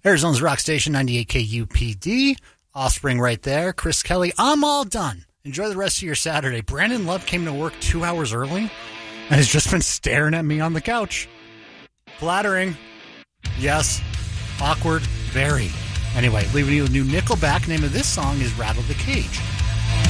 Arizona's Rock Station, 98 KUPD. Offspring right there. Chris Kelly, I'm all done. Enjoy the rest of your Saturday. Brandon Love came to work 2 hours early and has just been staring at me on the couch. Flattering. Yes. Awkward. Very. Anyway, leaving you a new Nickelback. Name of this song is Rattle the Cage.